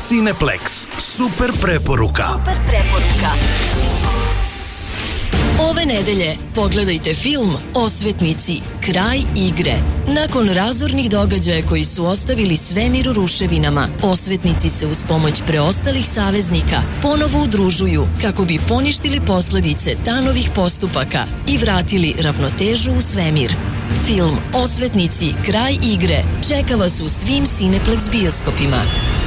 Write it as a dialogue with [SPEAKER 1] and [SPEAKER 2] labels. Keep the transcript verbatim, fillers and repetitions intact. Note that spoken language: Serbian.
[SPEAKER 1] Cineplex. Super preporuka.
[SPEAKER 2] Super preporuka.
[SPEAKER 3] Ove nedelje pogledajte film Osvetnici, kraj igre. Nakon razornih događaja koji su ostavili svemir u ruševinama, osvetnici se uz pomoć preostalih saveznika ponovo udružuju kako bi poništili posledice Tanovih postupaka i vratili ravnotežu u svemir. Film Osvetnici, kraj igre čeka vas u svim Cineplex bioskopima.